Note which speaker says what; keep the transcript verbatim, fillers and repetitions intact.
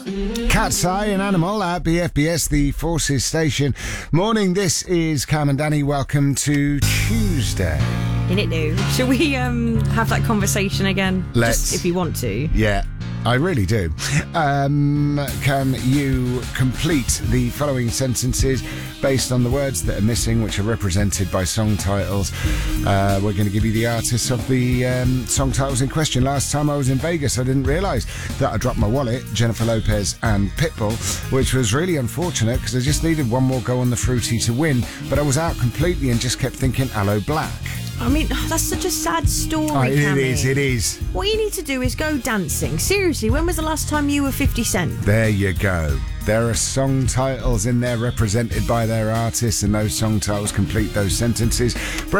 Speaker 1: Cat's Eye, an animal at B F B S, the Forces Station. Morning, this is Cam and Danny. Welcome to Tuesday.
Speaker 2: In it new. Shall we um, have that conversation again?
Speaker 1: Let's.
Speaker 2: Just if you want to.
Speaker 1: Yeah, I really do. Um, can you complete the following sentences based on the words that are missing, which are represented by song titles? Uh, we're going to give you the artists of the um, song titles in question. Last time I was in Vegas, I didn't realise that I dropped my wallet, Jennifer Lopez and Pitbull, which was really unfortunate because I just needed one more go on the fruity to win, but I was out completely and just kept thinking Aloe Black.
Speaker 2: I mean, that's such a sad story,
Speaker 1: Oh, it
Speaker 2: Cammy.
Speaker 1: is, it is.
Speaker 2: What you need to do is go dancing. Seriously, when was the last time you were fifty cent?
Speaker 1: There you go. There are song titles in there represented by their artists, and those song titles complete those sentences.